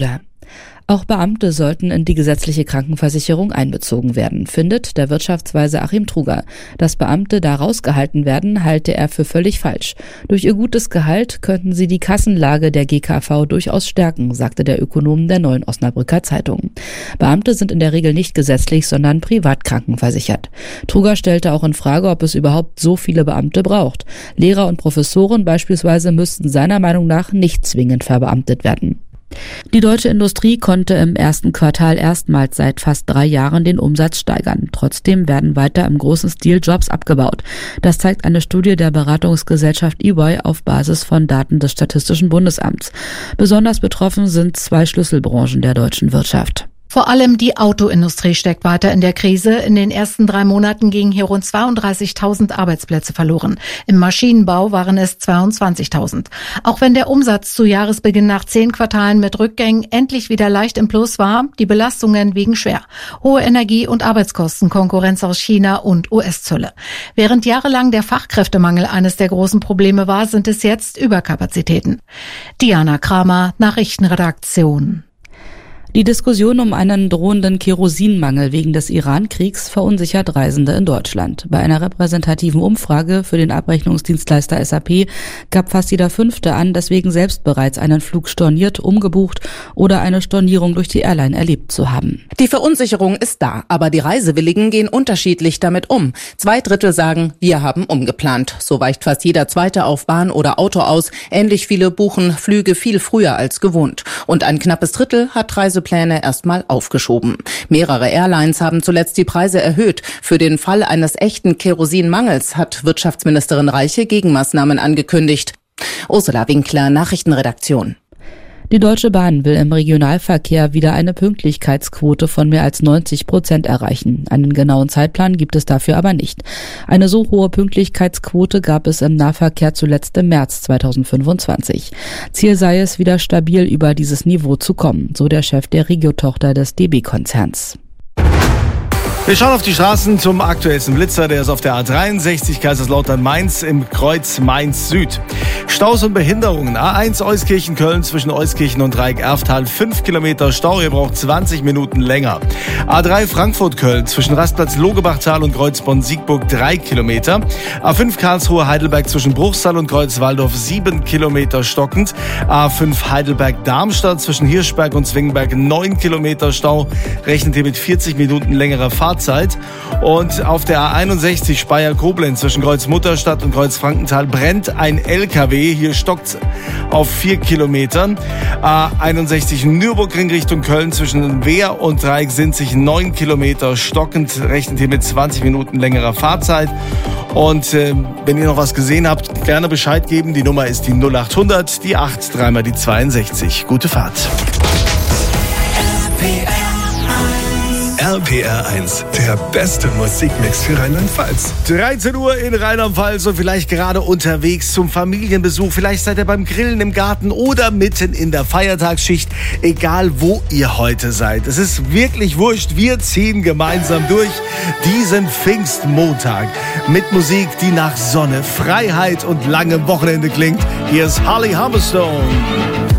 Auch Beamte sollten in die gesetzliche Krankenversicherung einbezogen werden, findet der Wirtschaftsweise Achim Truger. Dass Beamte da rausgehalten werden, halte er für völlig falsch. Durch ihr gutes Gehalt könnten sie die Kassenlage der GKV durchaus stärken, sagte der Ökonom der Neuen Osnabrücker Zeitung. Beamte sind in der Regel nicht gesetzlich, sondern privat krankenversichert. Truger stellte auch in Frage, ob es überhaupt so viele Beamte braucht. Lehrer und Professoren beispielsweise müssten seiner Meinung nach nicht zwingend verbeamtet werden. Die deutsche Industrie konnte im ersten Quartal erstmals seit fast 3 Jahren den Umsatz steigern. Trotzdem werden weiter im großen Stil Jobs abgebaut. Das zeigt eine Studie der Beratungsgesellschaft EY auf Basis von Daten des Statistischen Bundesamts. Besonders betroffen sind 2 Schlüsselbranchen der deutschen Wirtschaft. Vor allem die Autoindustrie steckt weiter in der Krise. In den ersten 3 Monaten gingen hier rund 32.000 Arbeitsplätze verloren. Im Maschinenbau waren es 22.000. Auch wenn der Umsatz zu Jahresbeginn nach 10 Quartalen mit Rückgängen endlich wieder leicht im Plus war, die Belastungen wiegen schwer. Hohe Energie- und Arbeitskosten, Konkurrenz aus China und US-Zölle. Während jahrelang der Fachkräftemangel eines der großen Probleme war, sind es jetzt Überkapazitäten. Diana Kramer, Nachrichtenredaktion. Die Diskussion um einen drohenden Kerosinmangel wegen des Iran-Kriegs verunsichert Reisende in Deutschland. Bei einer repräsentativen Umfrage für den Abrechnungsdienstleister SAP gab fast jeder 5. an, deswegen selbst bereits einen Flug storniert, umgebucht oder eine Stornierung durch die Airline erlebt zu haben. Die Verunsicherung ist da, aber die Reisewilligen gehen unterschiedlich damit um. 2/3 sagen, wir haben umgeplant. So weicht fast jeder Zweite auf Bahn oder Auto aus. Ähnlich viele buchen Flüge viel früher als gewohnt. Und ein knappes Drittel hat Reisepläne erstmal aufgeschoben. Mehrere Airlines haben zuletzt die Preise erhöht. Für den Fall eines echten Kerosinmangels hat Wirtschaftsministerin Reiche Gegenmaßnahmen angekündigt. Ursula Winkler, Nachrichtenredaktion. Die Deutsche Bahn will im Regionalverkehr wieder eine Pünktlichkeitsquote von mehr als 90% erreichen. Einen genauen Zeitplan gibt es dafür aber nicht. Eine so hohe Pünktlichkeitsquote gab es im Nahverkehr zuletzt im März 2025. Ziel sei es, wieder stabil über dieses Niveau zu kommen, so der Chef der Regio-Tochter des DB-Konzerns. Wir schauen auf die Straßen zum aktuellsten Blitzer. Der ist auf der A63 Kaiserslautern-Mainz im Kreuz Mainz-Süd. Staus und Behinderungen. A1 Euskirchen-Köln zwischen Euskirchen und Dreieck-Erftal 5 Kilometer Stau. Ihr braucht 20 Minuten länger. A3 Frankfurt-Köln zwischen Rastplatz Logebachtal und Kreuzbonn-Siegburg 3 Kilometer. A5 Karlsruhe-Heidelberg zwischen Bruchsal und Kreuzwaldorf 7 Kilometer stockend. A5 Heidelberg-Darmstadt zwischen Hirschberg und Zwingenberg 9 Kilometer Stau. Rechnet ihr mit 40 Minuten längerer Fahrzeit. Und auf der A61 Speyer-Koblenz zwischen Kreuz Mutterstadt und Kreuz Frankenthal brennt ein LKW. Hier stockt auf 4 Kilometern. A61 Nürburgring Richtung Köln zwischen Wehr und Dreieck sind sich 9 Kilometer stockend. Rechnet hier mit 20 Minuten längerer Fahrzeit. Und wenn ihr noch was gesehen habt, gerne Bescheid geben. Die Nummer ist die 0800, die 8, dreimal die 62. Gute Fahrt. RPR 1, der beste Musikmix für Rheinland-Pfalz. 13 Uhr in Rheinland-Pfalz und vielleicht gerade unterwegs zum Familienbesuch. Vielleicht seid ihr beim Grillen im Garten oder mitten in der Feiertagsschicht. Egal, wo ihr heute seid. Es ist wirklich wurscht. Wir ziehen gemeinsam durch diesen Pfingstmontag mit Musik, die nach Sonne, Freiheit und langem Wochenende klingt. Hier ist Holly Humberstone.